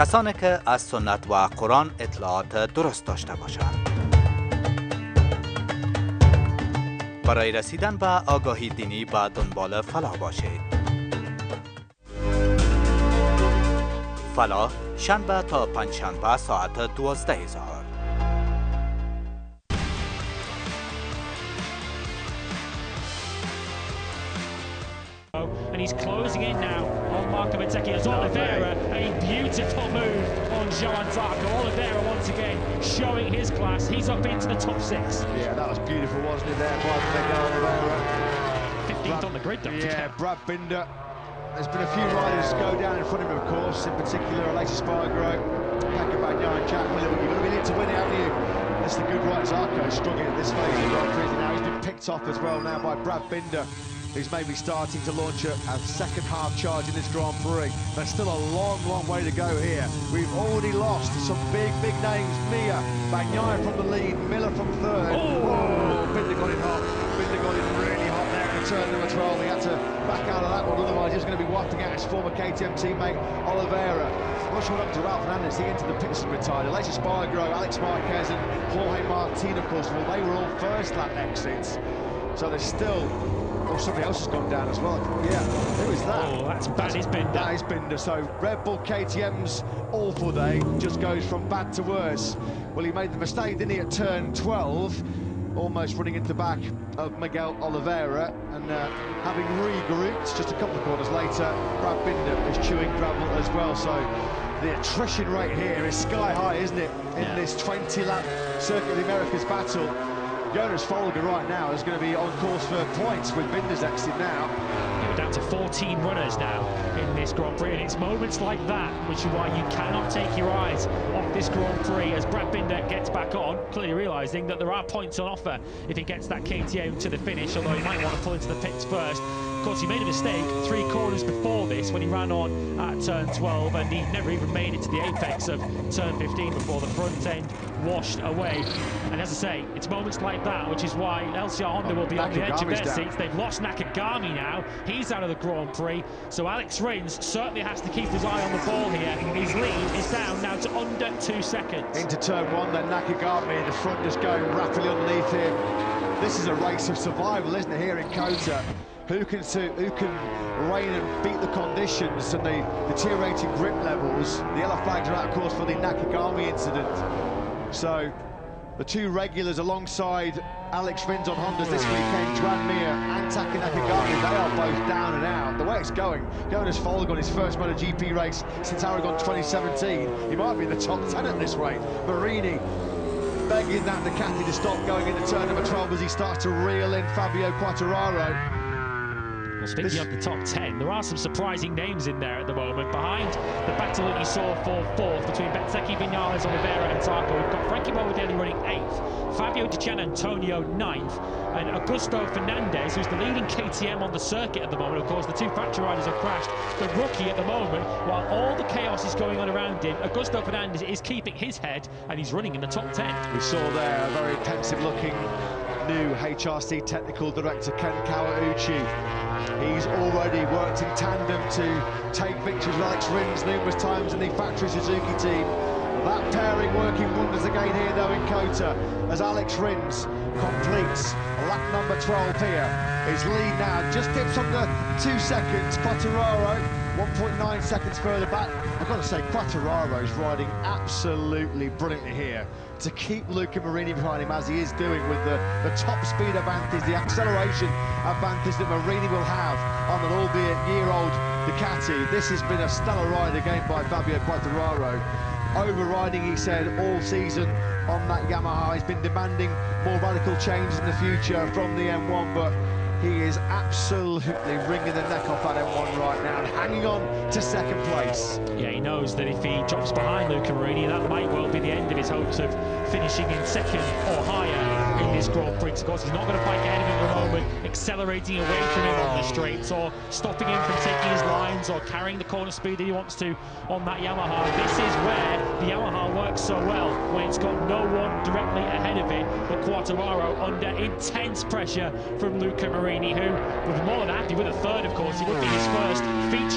کسانی که از سنت و قرآن اطلاعات درست داشته باشند. برای رسیدن به آگاهی دینی به دنبال فلاح باشید. فلاح شنبه تا پنجشنبه ساعت 12 ظهر. And he's closing in now on Marco Benteke as Oliveira. A beautiful move on Joan Zarco. Oliveira once again showing his class. He's up into the top 6. Yeah, that was beautiful, wasn't it, there by Miguel Oliveira. 15th on the grid, don't Yeah, Brad Binder. There's been a few riders go down in front of him, of course, in particular Aleix Espargaro, Pecco Bagnaia and Jack Miller. You've got to be in to win it, haven't you? That's the good right. Zarco is struggling at this phase of the Grand Prix now. He's been picked off as well now by Brad Binder, who's maybe starting to launch a second half charge in this Grand Prix. There's still a long, long way to go here. We've already lost some big names. Mia, Bagnaia from the lead, Miller from third. Oh, Binder got it hot. Binder got it really hot there in turn number 12. He had to back out of that one, otherwise he's going to be wafting out his former KTM teammate Oliveira. I'm not sure what happened to Ralph Fernandez. He entered the pits and retired. Aleix Espargaro, Alex Marquez and Jorge Martin, of course, well, they were all first lap exits. So there's still... Oh, somebody else has gone down as well. Yeah, who is that? Oh, that is Binder. That is Binder. So Red Bull KTM's awful day just goes from bad to worse. Well, he made the mistake, didn't he, at turn 12, almost running into the back of Miguel Oliveira, and having regrouped just a couple of corners later, Brad Binder is chewing gravel as well. So the attrition rate here is sky high, isn't it, in this 20-lap Circuit of the Americas battle. Jonas Folger right now is going to be on course for points with Binder's exit now. We're down to 14 runners now in this Grand Prix, and it's moments like that which is why you cannot take your eyes off this Grand Prix as Brad Binder gets back on, clearly realising that there are points on offer if he gets that KTM to the finish, although he might want to pull into the pits first. Of course, he made a mistake 3 corners before this when he ran on at turn 12, and he never even made it to the apex of turn 15 before the front end washed away. And as I say, it's moments like that which is why LCR Honda will be on the edge of their seats. They've lost Nakagami now. He's out of the Grand Prix. So Alex Rins certainly has to keep his eye on the ball here. His lead is down now to under 2 seconds. Into turn 1, then Nakagami in the front just going rapidly underneath him. This is a race of survival, isn't it, here in Kota? Who can rein and beat the conditions and the deteriorating grip levels. The yellow flags are out, of course, for the Nakagami incident. So the 2 regulars alongside Alex Rins on Hondas this weekend, Joan Mir and Taka Nakagami, they are both down and out. The way it's going, Jonas Folger on his first MotoGP race since Aragon 2017. He might be in the top 10 at this rate. Marini begging that Ducati to stop going into turn number 12 as he starts to reel in Fabio Quartararo. Well, speaking of the top 10, there are some surprising names in there at the moment. Behind the battle that you saw for 4th between Benteke, Vinales, Oliveira and Zarco, we've got Frankie Morbidelli running 8th, Fabio Di Giannantonio 9th, and Augusto Fernandez, who's the leading KTM on the circuit at the moment. Of course, the 2 factory riders have crashed. The rookie at the moment, while all the chaos is going on around him, Augusto Fernandez is keeping his head, and he's running in the top 10. We saw there a very pensive-looking new HRC technical director, Ken Kawauchi. He's already worked in tandem to take victories with Alex Rins numerous times in the factory Suzuki team. That pairing working wonders again here though in Kota as Alex Rins completes lap number 12 here. His lead now just dips under 2 seconds. Quartararo 1.9 seconds further back. I've got to say, Quartararo's riding absolutely brilliantly here to keep Luca Marini behind him as he is doing with the top speed advantage, the acceleration advantage that Marini will have on an albeit year-old Ducati. This has been a stellar ride again by Fabio Quartararo. Overriding, he said, all season on that Yamaha. He's been demanding more radical changes in the future from the M1, but he is absolutely wringing the neck off that M1 right now and hanging on to second place. Yeah, he knows that if he drops behind Luca Marini, that might well be the end of his hopes of finishing in second or higher in this Grand Prix. Of course, he's not going to fight ahead of him at the moment, accelerating away from him on the straights or stopping him from taking his lines or carrying the corner speed that he wants to on that Yamaha. This is where the Yamaha works so well, when it's got no one directly ahead of it, but Quartararo under intense pressure from Luca Marini, who would be more than happy with a third, of course. He would be his first feature